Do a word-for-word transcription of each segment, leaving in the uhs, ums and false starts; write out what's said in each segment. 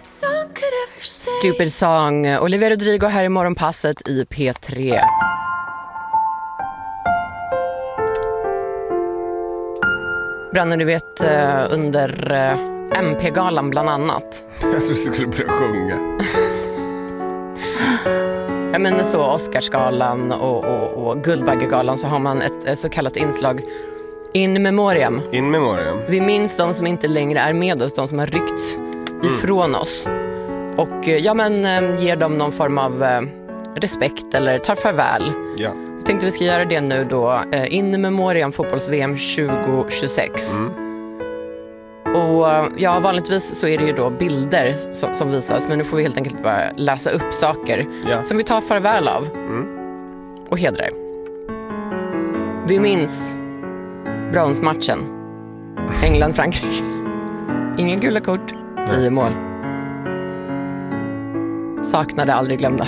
Stupid Song. Olivia Rodrigo här i morgonpasset i P tre. Branne, du vet, under M P-galan bland annat. Jag trodde du skulle börja sjunga. Jag menar så, Oscarsgalan och, och, och Guldbaggegalan, så har man ett, ett så kallat inslag In Memoriam. In Memoriam. Vi minns de som inte längre är med oss, de som har ryckts ifrån mm. oss. Och ja, men ger dem någon form av respekt eller tar farväl. Ja. Jag tänkte vi ska göra det nu då. In Memoriam fotbolls-V M tjugo tjugosex. Mm. Och ja, vanligtvis så är det ju då bilder som, som visas. Men nu får vi helt enkelt bara läsa upp saker ja. som vi tar farväl av mm. och hedrar. Vi minns bronsmatchen England-Frankrike. Inga gula kort, tio mål. Saknade, aldrig glömda.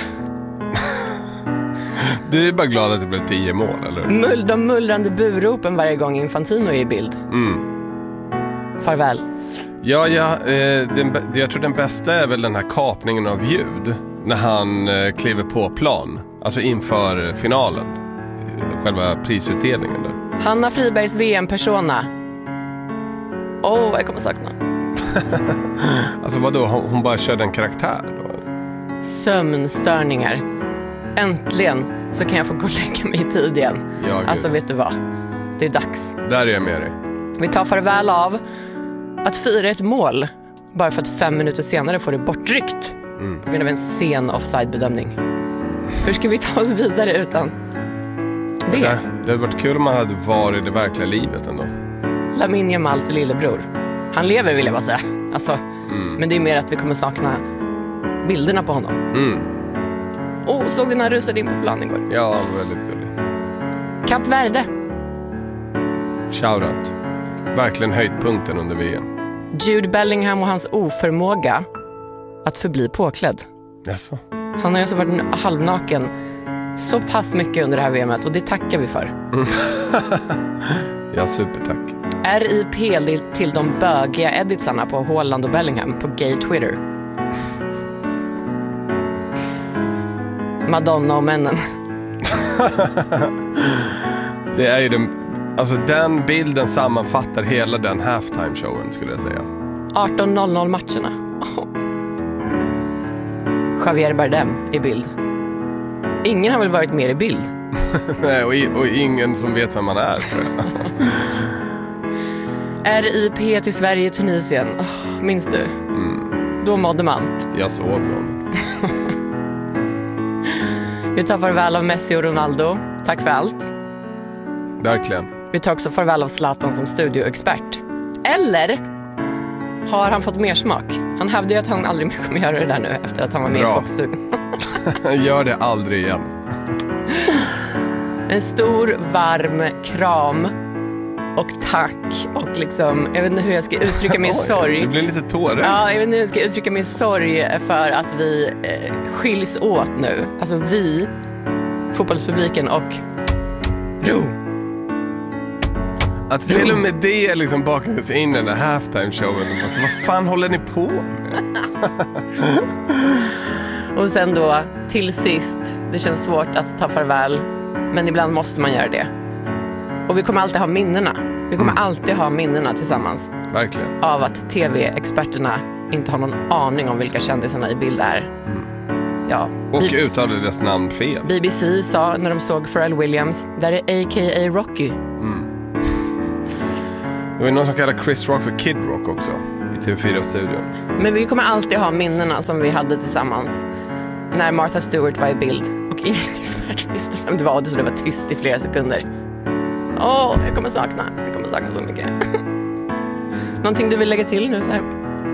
Du är bara glad att det blev tio mål, eller? Mull, de mullrande buropen varje gång Infantino är i bild. Mm. Farväl. Ja, ja eh, den, jag tror den bästa är väl den här kapningen av ljud när han eh, kliver på plan. Alltså inför finalen. Själva prisutdelningen där. Hanna Fribergs V M-persona. Åh, oh, jag kommer sakna. Alltså vadå? Hon, hon bara körde en karaktär då? Sömnstörningar. Äntligen så kan jag få gå och lägga mig i tid igen. Ja, alltså vet du vad? Det är dags. Där är jag med dig. Vi tar farväl av att fira ett mål bara för att fem minuter senare får det bortryckt mm. på grund av en sen offside-bedömning. Hur ska vi ta oss vidare utan det? Det, det hade varit kul om man hade varit i det verkliga livet ändå. Lamine Yamals lillebror. Han lever, vill jag bara säga. Alltså, mm. Men det är mer att vi kommer sakna bilderna på honom. Mm. Oh, såg du när han rusade in på plan igår? Ja, väldigt gullig. Kap Verde. Shoutout. Verkligen höjdpunkten under V M. Jude Bellingham och hans oförmåga att förbli påklädd. Jaså? Han har ju alltså varit halvnaken så pass mycket under det här V M:et och det tackar vi för. Mm. Ja, supertack. R I P till de bögiga editsarna på Haaland och Bellingham på gay Twitter. Madonna och männen. Det är ju den, alltså den bilden sammanfattar hela den halftime-showen, skulle jag säga. arton noll noll matcherna. Oh. Javier Bardem i bild. Ingen har väl varit mer i bild? Nej, och, och ingen som vet vem man är, tror jag. R I P till Sverige, Tunisien. Oh, minns du? Mm. Då mådde man. Jag såg dem. Vi tar farväl av Messi och Ronaldo. Tack för allt. Verkligen. Vi tar också farväl av Zlatan som studioexpert. Eller har han fått mer smak? Han hävdade ju att han aldrig mer kommer göra det där nu efter att han var med Bra. i Foxstudion. Gör det aldrig igen. En stor, varm kram och tack och liksom, jag vet inte hur jag ska uttrycka min sorg. Det blir lite tårar. Ja, jag vet inte hur jag ska uttrycka min sorg för att vi eh, skiljs åt nu. Alltså vi, fotbollspubliken och Ro. Att till och med det liksom bakades in i den där halftime-showen. Alltså, vad fan håller ni på med? Och sen då, till sist, det känns svårt att ta farväl, men ibland måste man göra det. Och vi kommer alltid ha minnena. Vi kommer mm. alltid ha minnena tillsammans. Verkligen. Av att tv-experterna inte har någon aning om vilka kändisarna i bild är. Mm. Ja. Och B- uttalade deras namn fel. B B C sa när de såg Pharrell Williams, där är A K A Rocky. Mm. Det var någon som kallar Chris Rock för Kid Rock också i T V fyra-studion. Men vi kommer alltid ha minnena som vi hade tillsammans när Martha Stewart var i bild och ingen expert visste vem det var, så det var tyst i flera sekunder. Åh, oh, jag kommer sakna. Jag kommer sakna så mycket. Någonting du vill lägga till nu så här?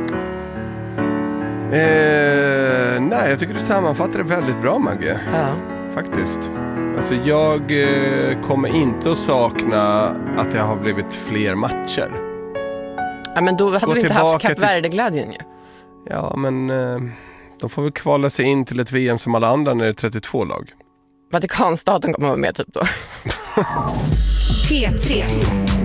Eh, nej, jag tycker du sammanfattar det väldigt bra, Maggie. Ja. Faktiskt. Alltså jag eh, kommer inte att sakna att det har blivit fler matcher. Ja, men då hade Gå vi inte haft Kap Verde-glädjen ju. Ja, men eh, de får väl kvala sig in till ett V M som alla andra när det är trettiotvå lag. Vatikanstaten kommer vara med typ då. P tre